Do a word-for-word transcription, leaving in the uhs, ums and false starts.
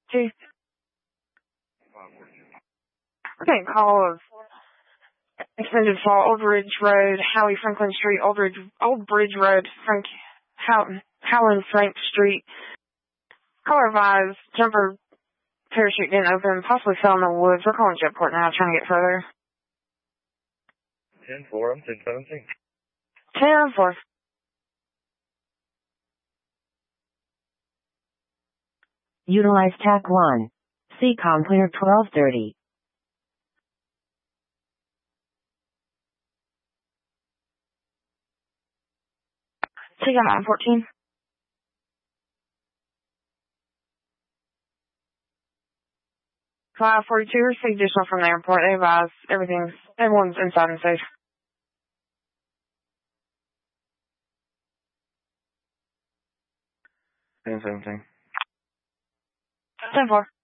two. We're getting a call of extended fall, Old Ridge Road, Howie Franklin Street, Old Ridge, Old Bridge Road, Frank, Howland, Howland Frank Street. Caller advised, jumper parachute didn't open, possibly fell in the woods. We're calling Jetport now, trying to get further. ten four, I'm ten seventeen. ten four. Utilize T A C one. C COM clear twelve thirty. T COM nine fourteen. five forty-two, received additional from the airport. They advise everything's, everyone's inside and safe. ten seventeen. ten four.